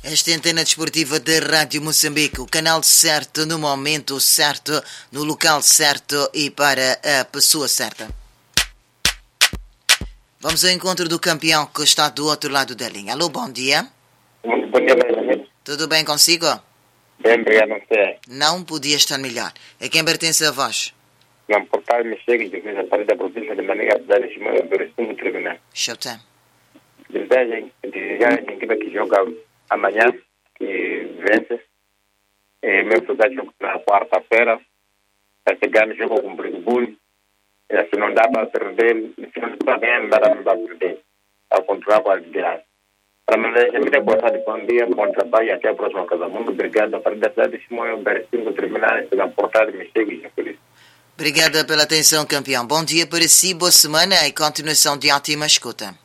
Esta é a antena desportiva da Rádio Moçambique, o canal certo, no momento certo, no local certo e para a pessoa certa. Vamos ao encontro do campeão que está do outro lado da linha. Alô, bom dia. Muito bom dia, Benjamin. Tudo bem consigo? Bem, obrigado, não sei. Não podia estar melhor. A quem pertence a voz? Não, portal me chega de vez a partir da província de Maneira, da Chimã, do Resumo Tribunal. Showtime. Desejem a equipe que joga amanhã, que vence. Meu lugar jogo na quarta-feira. Esse grande jogo com o Brigbull. Se não dá para perder, se não dá bem, não dá para perder. Ao contrário, para liderar. Para mim, é muito importante. Bom dia, bom trabalho e até a próxima casa. Muito obrigado. A partir da cidade de Chimã, do Resumo Tribunal, pela portal me chega e por isso. Obrigada pela atenção, campeão. Bom dia para si, boa semana e continuação de ótima escuta.